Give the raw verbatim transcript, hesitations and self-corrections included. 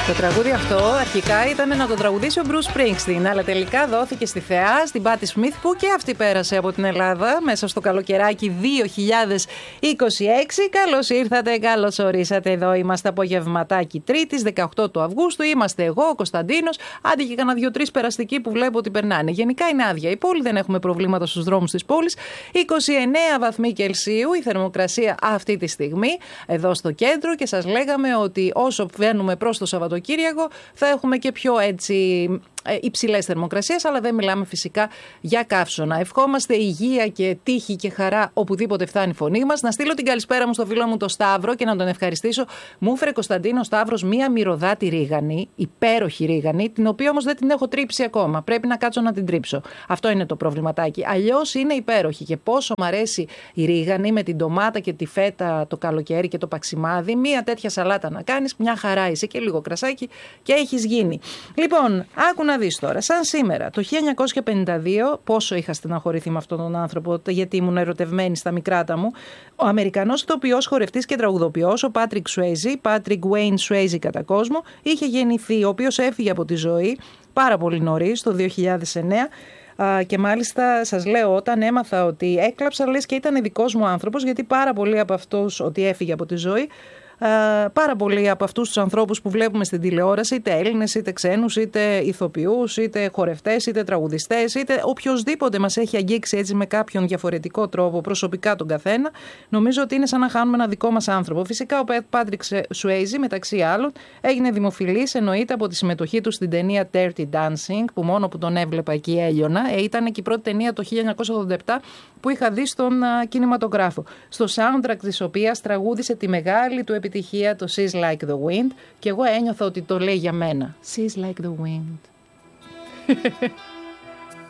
Το τραγούδι αυτό αρχικά ήταν να το τραγουδήσει ο Bruce Springsteen, αλλά τελικά δόθηκε στη θεά, στην Patti Smith, που και αυτή πέρασε από την Ελλάδα μέσα στο καλοκαιράκι δύο χιλιάδες είκοσι έξι. Καλώς ήρθατε, καλώς ορίσατε. Εδώ είμαστε απογευματάκι Τρίτης, δεκαοκτώ του Αυγούστου. Είμαστε εγώ, ο Κωνσταντίνος, άντε και κανένα δύο-τρεις περαστικοί που βλέπω ότι περνάνε. Γενικά είναι άδεια η πόλη, δεν έχουμε προβλήματα στους δρόμους της πόλης. είκοσι εννέα βαθμοί Κελσίου η θερμοκρασία αυτή τη στιγμή εδώ στο κέντρο, και σας λέγαμε ότι όσο βγαίνουμε προς το Σαββατοκύριακο θα έχουμε και πιο έτσι υψηλές θερμοκρασίες, αλλά δεν μιλάμε φυσικά για καύσωνα. Ευχόμαστε υγεία και τύχη και χαρά οπουδήποτε φτάνει η φωνή μας. Να στείλω την καλησπέρα μου στο φίλο μου το Σταύρο και να τον ευχαριστήσω. Μου έφερε Κωνσταντίνο Σταύρος μία μυρωδάτη ρίγανη, υπέροχη ρίγανη, την οποία όμως δεν την έχω τρίψει ακόμα. Πρέπει να κάτσω να την τρίψω. Αυτό είναι το προβληματάκι. Αλλιώς είναι υπέροχη, και πόσο μ' αρέσει η ρίγανη με την ντομάτα και τη φέτα το καλοκαίρι και το παξιμάδι. Μία τέτοια σαλάτα να κάνεις, μια χαρά είσαι, και λίγο κρασάκι και έχεις γίνει. Λοιπόν, άκου να δεις τώρα. Σαν σήμερα, το χίλια εννιακόσια πενήντα δύο, πόσο είχα στεναχωρηθεί με αυτόν τον άνθρωπο, γιατί ήμουν ερωτευμένη στα μικράτα μου, ο Αμερικανός ηθοποιός, χορευτής και τραγουδοποιός, ο Patrick Swayze, Patrick Wayne Swayze κατά κόσμο, είχε γεννηθεί, ο οποίος έφυγε από τη ζωή πάρα πολύ νωρίς, το δύο χιλιάδες εννέα. Uh, και μάλιστα σας λέω, όταν έμαθα ότι έκλαψα, λες και ήταν δικός μου άνθρωπος, γιατί πάρα πολλοί από αυτούς, ότι έφυγε από τη ζωή, Uh, πάρα πολλοί από αυτούς τους ανθρώπους που βλέπουμε στην τηλεόραση, είτε Έλληνες, είτε ξένους, είτε ηθοποιούς, είτε χορευτές, είτε τραγουδιστές, είτε οποιοσδήποτε μας έχει αγγίξει έτσι με κάποιον διαφορετικό τρόπο, προσωπικά τον καθένα, νομίζω ότι είναι σαν να χάνουμε ένα δικό μας άνθρωπο. Φυσικά ο Patrick Swayze, μεταξύ άλλων, έγινε δημοφιλής, εννοείται, από τη συμμετοχή του στην ταινία Dirty Dancing, που μόνο που τον έβλεπα εκεί έλειωνα. Ε, ήταν και η πρώτη ταινία το χίλια εννιακόσια ογδόντα επτά που είχα δει στον uh, κινηματογράφο, στο soundtrack της οποίας τραγούδισε τη μεγάλη του επιτυχία, το She's Like the Wind, και εγώ ένιωθα ότι το λέει για μένα. She's like the wind.